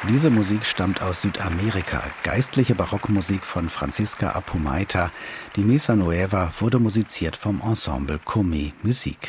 Diese Musik stammt aus Südamerika, geistliche Barockmusik von Francisca Apumaita. Die Missa Nueva wurde musiziert vom Ensemble Comé Musique.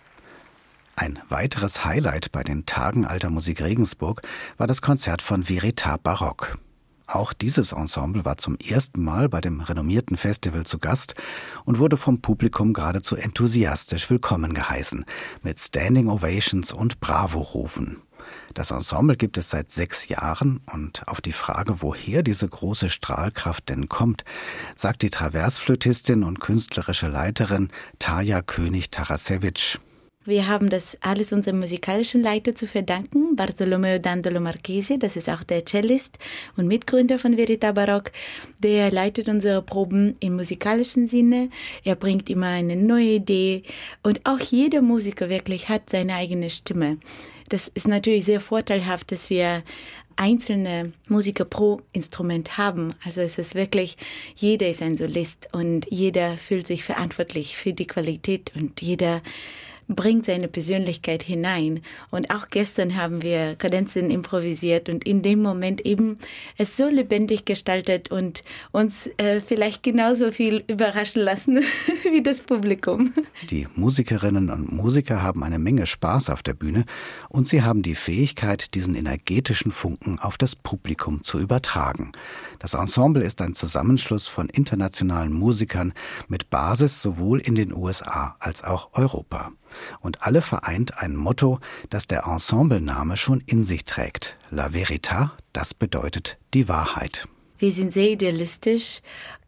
Ein weiteres Highlight bei den Tagen Alter Musik Regensburg war das Konzert von Veritas Baroque. Auch dieses Ensemble war zum ersten Mal bei dem renommierten Festival zu Gast und wurde vom Publikum geradezu enthusiastisch willkommen geheißen, mit Standing Ovations und Bravo-Rufen. Das Ensemble gibt es seit 6 Jahren und auf die Frage, woher diese große Strahlkraft denn kommt, sagt die Traversflötistin und künstlerische Leiterin Tarja König-Tarasewicz. Wir haben das alles unserem musikalischen Leiter zu verdanken, Bartolomeo Dandolo Marchesi, das ist auch der Cellist und Mitgründer von Veritas Baroque. Der leitet unsere Proben im musikalischen Sinne, er bringt immer eine neue Idee und auch jeder Musiker wirklich hat seine eigene Stimme. Das ist natürlich sehr vorteilhaft, dass wir einzelne Musiker pro Instrument haben. Also es ist wirklich, jeder ist ein Solist und jeder fühlt sich verantwortlich für die Qualität und jeder bringt seine Persönlichkeit hinein. Und auch gestern haben wir Kadenzen improvisiert und in dem Moment eben es so lebendig gestaltet und uns vielleicht genauso viel überraschen lassen wie das Publikum. Die Musikerinnen und Musiker haben eine Menge Spaß auf der Bühne und sie haben die Fähigkeit, diesen energetischen Funken auf das Publikum zu übertragen. Das Ensemble ist ein Zusammenschluss von internationalen Musikern mit Basis sowohl in den USA als auch Europa. Und alle vereint ein Motto, das der Ensemblename schon in sich trägt. La Veritas, das bedeutet die Wahrheit. Wir sind sehr idealistisch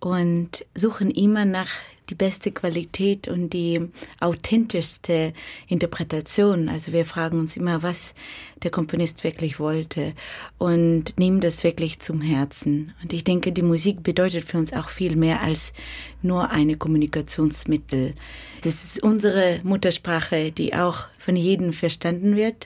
und suchen immer nach die beste Qualität und die authentischste Interpretation. Also wir fragen uns immer, was der Komponist wirklich wollte und nehmen das wirklich zum Herzen. Und ich denke, die Musik bedeutet für uns auch viel mehr als nur eine Kommunikationsmittel. Das ist unsere Muttersprache, die auch von jedem verstanden wird.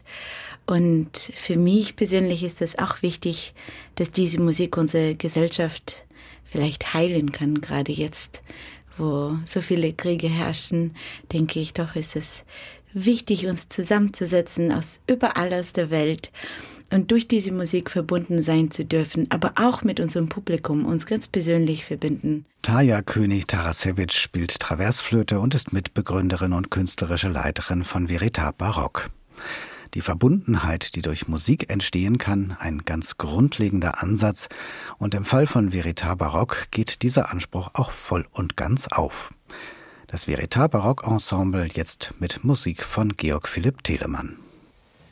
Und für mich persönlich ist es auch wichtig, dass diese Musik unsere Gesellschaft vielleicht heilen kann, gerade jetzt, wo so viele Kriege herrschen, denke ich doch, ist es wichtig, uns zusammenzusetzen aus überall aus der Welt und durch diese Musik verbunden sein zu dürfen, aber auch mit unserem Publikum uns ganz persönlich verbinden. Tarja König-Tarasewicz spielt Traversflöte und ist Mitbegründerin und künstlerische Leiterin von Veritas Baroque. Die Verbundenheit, die durch Musik entstehen kann, ein ganz grundlegender Ansatz. Und im Fall von Veritas Baroque geht dieser Anspruch auch voll und ganz auf. Das Veritas Baroque Ensemble jetzt mit Musik von Georg Philipp Telemann.